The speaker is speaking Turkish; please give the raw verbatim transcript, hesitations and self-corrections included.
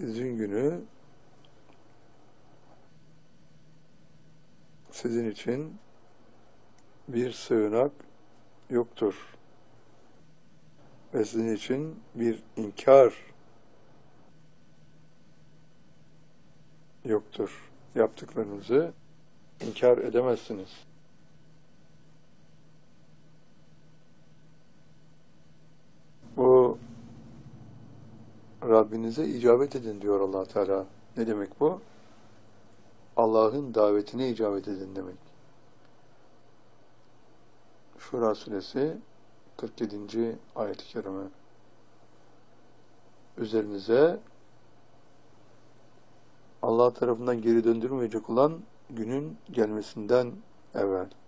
izin günü sizin için bir sığınak yoktur ve sizin için bir inkar yoktur. Yaptıklarınızı inkar edemezsiniz. Bu Rabbinize icabet edin diyor Allah Teala. Ne demek bu? Allah'ın davetine icabet edin demek. Şura suresi kırk yedinci ayet-i kerime. Üzerinize Allah tarafından geri döndürmeyecek olan günün gelmesinden evvel